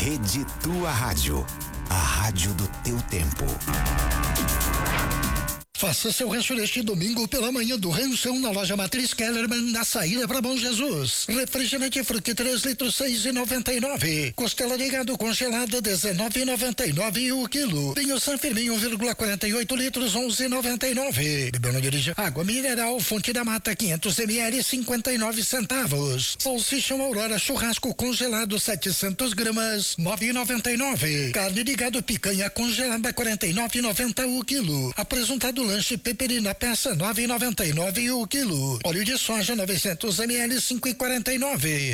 Rede Tua Rádio, a rádio do teu tempo. Faça seu rancho neste domingo pela manhã do ranchão na loja Matriz Kellerman, na saída para Bom Jesus. Refrigerante Fruc 3 litros 6,99. Costela de gado congelada 19,99 o quilo. Vinho San Firmino 1,48 litros 11,99. Bebeu não dirige. Água mineral Fonte da Mata 500 ml 59 centavos. Salsichão Aurora churrasco congelado 700 gramas 9,99. Carne de gado picanha congelada 49,90 o quilo. Apresentado lanche peperina peça 9,99 o quilo. Óleo de soja 900 ml 5,49.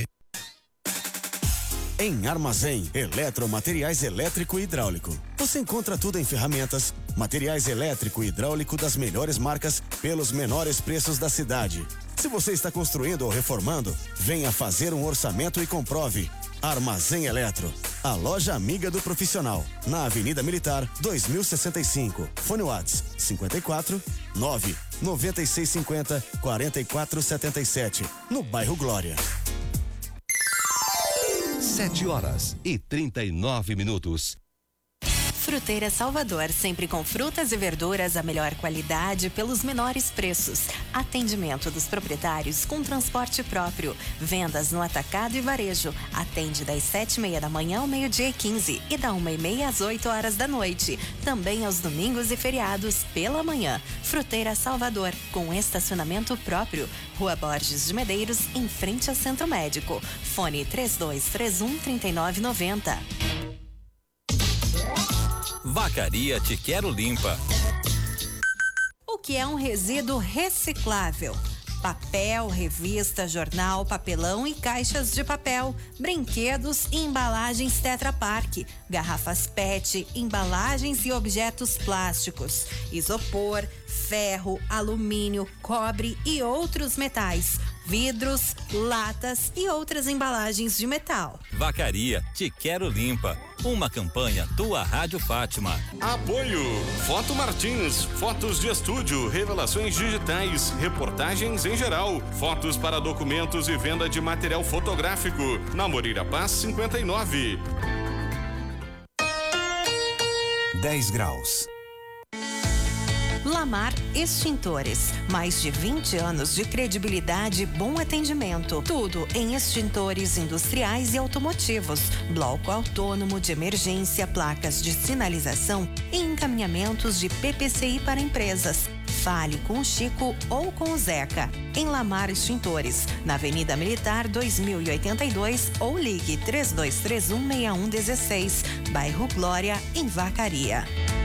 Em Armazém Eletromateriais Elétrico e Hidráulico. Você encontra tudo em ferramentas, materiais elétrico e hidráulico das melhores marcas pelos menores preços da cidade. Se você está construindo ou reformando, venha fazer um orçamento e comprove. Armazém Eletro, a loja amiga do profissional, na Avenida Militar 2065. Fone Whats 54 9 9650 4477, no bairro Glória. 7h39. Fruteira Salvador, sempre com frutas e verduras a melhor qualidade pelos menores preços. Atendimento dos proprietários com transporte próprio. Vendas no atacado e varejo. Atende das 7h30 da manhã ao 12h15 e da 1h30 às 8h da noite. Também aos domingos e feriados pela manhã. Fruteira Salvador, com estacionamento próprio. Rua Borges de Medeiros, em frente ao Centro Médico. Fone 3231-3990. Vacaria Te Quero Limpa. O que é um resíduo reciclável? Papel, revista, jornal, papelão e caixas de papel, brinquedos e embalagens Tetra Pak, garrafas PET, embalagens e objetos plásticos, isopor, ferro, alumínio, cobre e outros metais, vidros, latas e outras embalagens de metal. Vacaria Te Quero Limpa. Uma campanha Tua Rádio Fátima. Apoio Foto Martins, fotos de estúdio, revelações digitais, reportagens em geral, fotos para documentos e venda de material fotográfico. Na Moreira Paz 59. 10 graus. Lamar Extintores. Mais de 20 anos de credibilidade e bom atendimento. Tudo em extintores industriais e automotivos. Bloco autônomo de emergência, placas de sinalização e encaminhamentos de PPCI para empresas. Fale com o Chico ou com o Zeca. Em Lamar Extintores, na Avenida Militar 2082 ou ligue 3231-6116, bairro Glória, em Vacaria.